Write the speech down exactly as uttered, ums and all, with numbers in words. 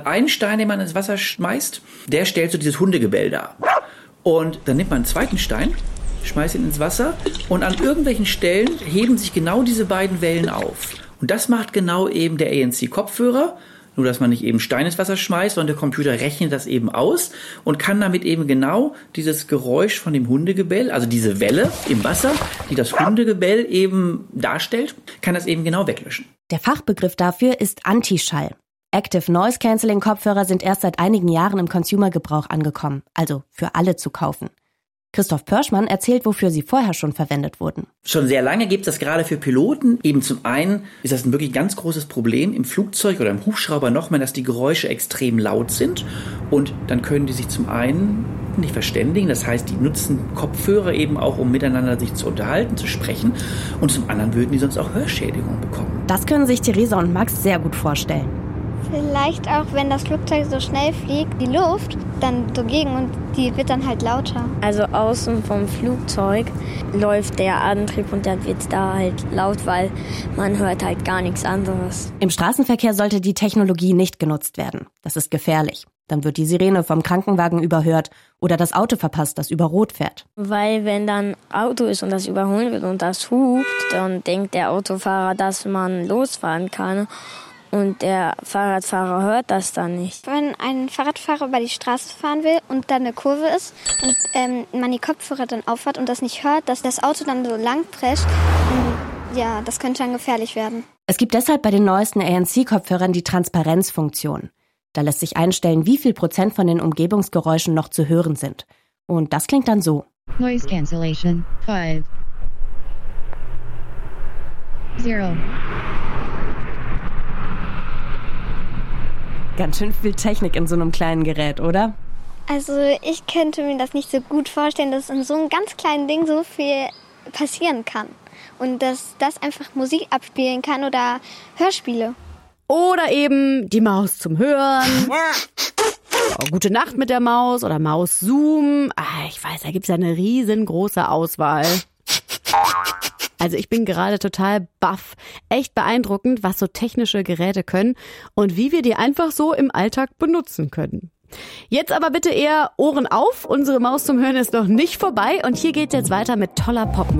einen Stein, den man ins Wasser schmeißt, der stellt so dieses Hundegebell dar. Und dann nimmt man einen zweiten Stein, schmeißt ihn ins Wasser und an irgendwelchen Stellen heben sich genau diese beiden Wellen auf. Und das macht genau eben der A N C-Kopfhörer. Nur, dass man nicht eben Stein ins Wasser schmeißt, sondern der Computer rechnet das eben aus und kann damit eben genau dieses Geräusch von dem Hundegebell, also diese Welle im Wasser, die das Hundegebell eben darstellt, kann das eben genau weglöschen. Der Fachbegriff dafür ist Antischall. Active Noise Cancelling Kopfhörer sind erst seit einigen Jahren im Consumer-Gebrauch angekommen, also für alle zu kaufen. Christoph Pörschmann erzählt, wofür sie vorher schon verwendet wurden. Schon sehr lange gibt es das gerade für Piloten. Eben zum einen ist das ein wirklich ganz großes Problem im Flugzeug oder im Hubschrauber nochmal, dass die Geräusche extrem laut sind. Und dann können die sich zum einen nicht verständigen. Das heißt, die nutzen Kopfhörer eben auch, um miteinander sich zu unterhalten, zu sprechen. Und zum anderen würden die sonst auch Hörschädigungen bekommen. Das können sich Theresa und Max sehr gut vorstellen. Vielleicht auch, wenn das Flugzeug so schnell fliegt, die Luft dann dagegen und die wird dann halt lauter. Also außen vom Flugzeug läuft der Antrieb und dann wird es da halt laut, weil man hört halt gar nichts anderes. Im Straßenverkehr sollte die Technologie nicht genutzt werden. Das ist gefährlich. Dann wird die Sirene vom Krankenwagen überhört oder das Auto verpasst, das über Rot fährt. Weil wenn dann Auto ist und das überholen wird und das hupt, dann denkt der Autofahrer, dass man losfahren kann. Und der Fahrradfahrer hört das dann nicht. Wenn ein Fahrradfahrer über die Straße fahren will und dann eine Kurve ist und ähm, man die Kopfhörer dann aufhat und das nicht hört, dass das Auto dann so lang prescht, ja, das könnte dann gefährlich werden. Es gibt deshalb bei den neuesten A N C-Kopfhörern die Transparenzfunktion. Da lässt sich einstellen, wie viel Prozent von den Umgebungsgeräuschen noch zu hören sind. Und das klingt dann so. Noise Cancellation five zero. Ganz schön viel Technik in so einem kleinen Gerät, oder? Also ich könnte mir das nicht so gut vorstellen, dass in so einem ganz kleinen Ding so viel passieren kann. Und dass das einfach Musik abspielen kann oder Hörspiele. Oder eben die Maus zum Hören. Oh, gute Nacht mit der Maus oder Maus-Zoom. Ah, ich weiß, da gibt's ja eine riesengroße Auswahl. Also ich bin gerade total baff. Echt beeindruckend, was so technische Geräte können und wie wir die einfach so im Alltag benutzen können. Jetzt aber bitte eher Ohren auf. Unsere Maus zum Hören ist noch nicht vorbei und hier geht's jetzt weiter mit toller Popmusik.